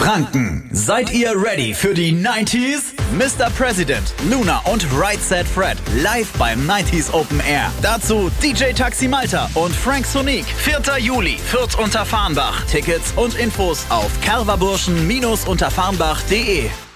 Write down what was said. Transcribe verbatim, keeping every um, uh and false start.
Franken. Seid ihr ready für die neunziger? Mister President, Luna und Right Said Fred live beim neunziger Open Air. Dazu D J Taxi Malta und Frank Sonique. vierter Juli, Fürth unter Farnbach. Tickets und Infos auf carvaburschen unterfarnbach punkt de.